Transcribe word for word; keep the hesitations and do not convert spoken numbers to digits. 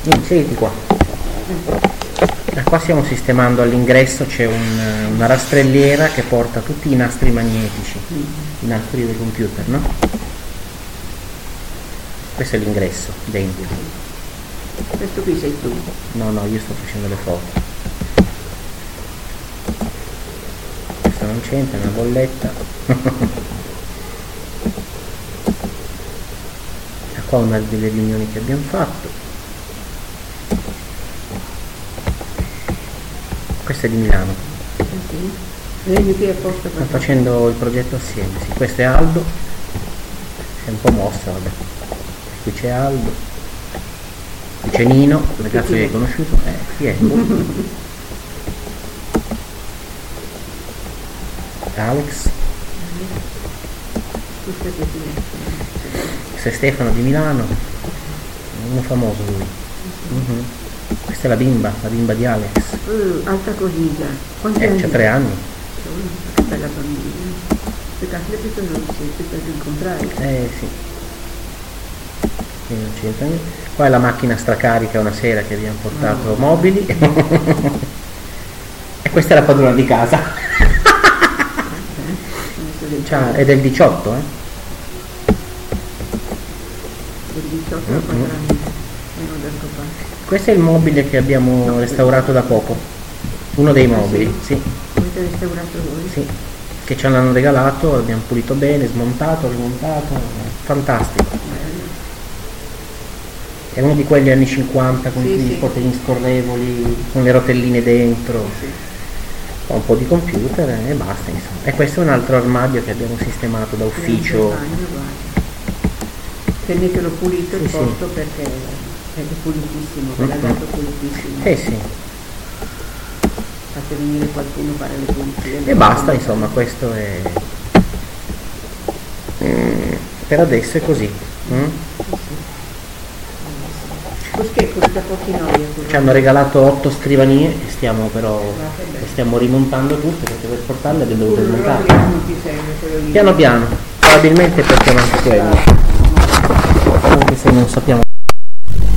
Siediti qua. Eh, qua stiamo sistemando all'ingresso, c'è un, una rastrelliera che porta tutti i nastri magnetici, i nastri del computer, no? Questo è l'ingresso, dentro. Questo qui sei tu? No, no, io sto facendo le foto. Questo non c'entra, è una bolletta. E qua una delle riunioni che abbiamo fatto. Questo è di Milano. Sì. Vedi qui è posto per Stiamo facendo il progetto assieme, sì. Questo è Aldo. È un po' mossa, vabbè. Qui c'è Aldo. Qui c'è Nino, il ragazzo che hai conosciuto. Eh, chi è? Alex. Questo è Stefano di Milano. Uno famoso lui. Mm-hmm. Questa è la bimba, la bimba di Alex. Uh, alta così già. Quanti Eh, anni? c'ha tre anni. Che bella bambina. Perché questo non si è per incontrare. Eh sì. Qui non c'entra niente. Qua è la macchina stracarica una sera che abbiamo portato oh. mobili. E questa è la padrona di casa. Cioè, è del diciotto, eh? Del diciotto mm-hmm. quattro anni. Meno del papà. Questo è il mobile che abbiamo no, restaurato da poco, uno dei mobili, ah, sì. Avete restaurato voi? Sì, che ci hanno regalato, l'abbiamo pulito bene, smontato, rimontato, fantastico. Bello. È uno di quegli anni cinquanta con sì, i sì. portini scorrevoli, con le rotelline dentro, sì. un po' di computer e basta, insomma. E questo è un altro armadio che abbiamo sistemato da ufficio. Tenetelo pulito il sì, posto sì. perché... È pulitissimo, ve l'ha dato pulitissimo. Eh sì. Fate venire qualcuno a fare le pulizie. E basta, insomma, questo è... Mm, per adesso è così. Mm? Cos'è questa pochinoia? Ci hanno regalato otto scrivanie e stiamo però e stiamo rimontando tutte perché per portarle abbiamo dovuto smontare. Piano piano, probabilmente perché manca quello. Anche se non sappiamo